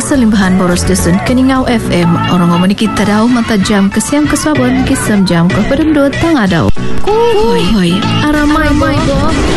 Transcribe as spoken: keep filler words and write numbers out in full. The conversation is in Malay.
Selimbahan boros desun Keningau F M. Orang ngomong kita daw mata jam kesiam kesabon kisam jam ke pedendut tang adau. Hoi hoi. Aramai boy.